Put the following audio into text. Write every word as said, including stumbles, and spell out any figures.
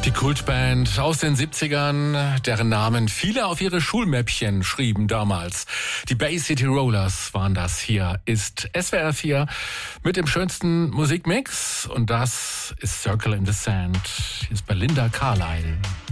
Die Kultband aus den siebzigern, deren Namen viele auf ihre Schulmäppchen schrieben damals. Die Bay City Rollers waren das. Hier ist S W R vier mit dem schönsten Musikmix und das ist Circle in the Sand. Hier ist Belinda Carlisle.